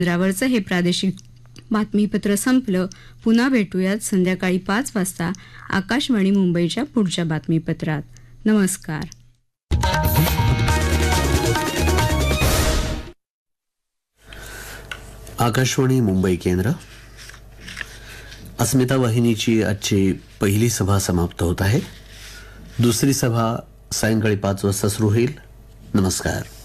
केंद्रावरचं हे प्रादेशिक बातमीपत्र संपलं. पुन्हा भेटूयात संध्याकाळी 5 वाजता आकाशवाणी मुंबईच्या पुढच्या बातमीपत्रात. नमस्कार. आकाशवाणी मुंबई केंद्र. अस्मिता वाहिनीची आजची पहिली सभा समाप्त होत आहे. दुसरी सभा सायंकाळी 5 वाजता सुरू होईल. नमस्कार.